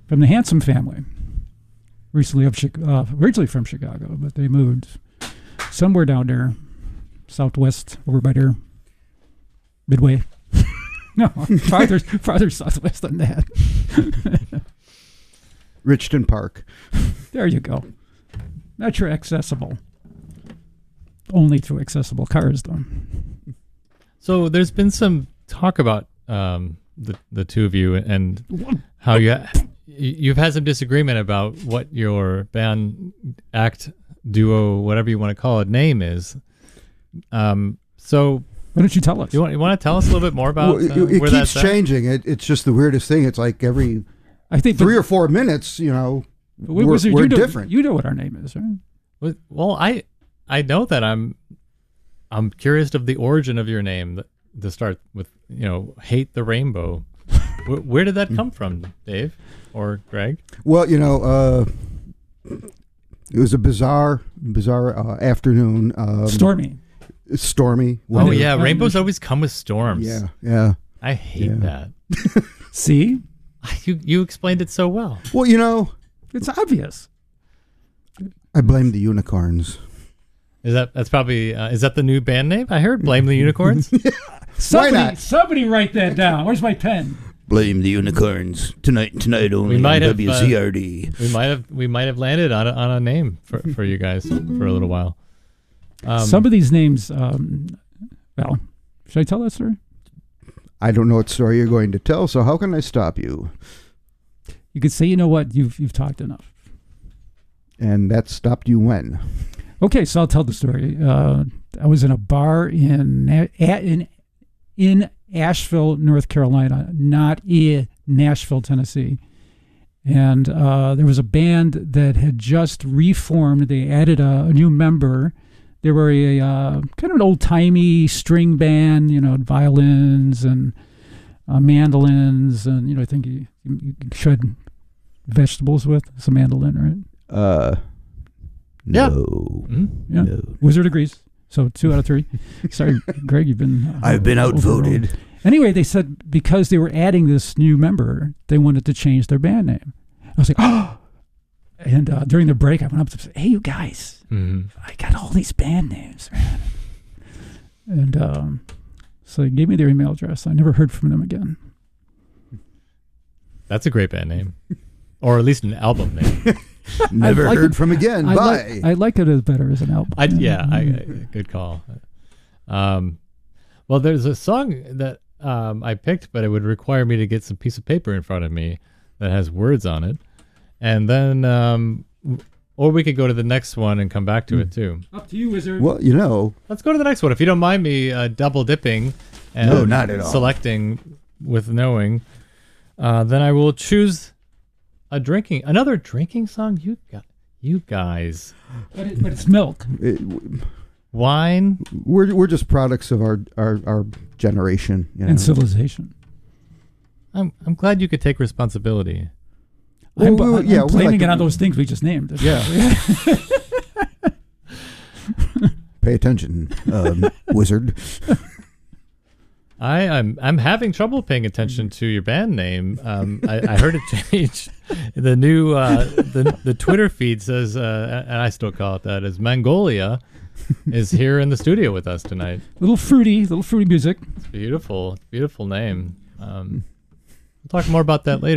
from the Handsome family. Originally from Chicago, but they moved somewhere down there, southwest, over by there, Midway. No, farther southwest than that. Richton Park. There you go. Metro accessible. Only through accessible cars, though. So there's been some talk about the two of you and how you've had some disagreement about what your band, act, duo, whatever you want to call it, name is. So why don't you tell us? You want to tell us a little bit more about it where keeps that's changing. It's just the weirdest thing. It's like every 3 or 4 minutes, we're different. You know what our name is, right? Well, I know that I'm curious of the origin of your name to start with. Hate the Rainbow. Where did that come from, Dave or Greg? Well, it was a bizarre afternoon. Stormy. Oh yeah, rainbows always come with storms. Yeah. I hate that. See, you explained it so well. Well, it's obvious. I blame the unicorns. That's probably is that the new band name? I heard Blame the Unicorns. Somebody write that down. Where's my pen? Blame the unicorns tonight only. We might on have WCRD. We might have landed on a name for you guys for a little while. Some of these names. Well, should I tell that story? I don't know what story you're going to tell, so how can I stop you? You could say, you know what, you've talked enough. And that stopped you when? Okay, so I'll tell the story. I was in a bar in Asheville, North Carolina, not in Nashville, Tennessee. And there was a band that had just reformed. They added a new member. They were a kind of an old-timey string band, violins and mandolins, and I think you shred vegetables with. It's a mandolin, right? Yeah. No. Mm-hmm. Yeah. No. Wizard agrees. So 2 out of 3. Sorry, Greg, you've been... I've been outvoted. Anyway, they said because they were adding this new member, they wanted to change their band name. I was like, oh! And during the break, I went up to say, hey, you guys, I got all these band names, man. And so they gave me their email address. I never heard from them again. That's a great band name. Or at least an album name. Never heard from again. Bye. I like it as better as an album. Good call. Well, there's a song that I picked, but it would require me to get some piece of paper in front of me that has words on it. And then, or we could go to the next one and come back to it too. Up to you, Wizard. Well, let's go to the next one. If you don't mind me double dipping and no, not at all. Selecting with knowing, then I will choose another drinking song. You guys. But it's milk. Wine. We're just products of our generation and civilization. I'm glad you could take responsibility. I'm blaming it on those things we just named. Yeah. Pay attention, wizard. I'm having trouble paying attention to your band name. I heard it change. The new the Twitter feed says, and I still call it that, is Mongolia is here in the studio with us tonight. Little fruity music. It's beautiful name. We'll talk more about that later.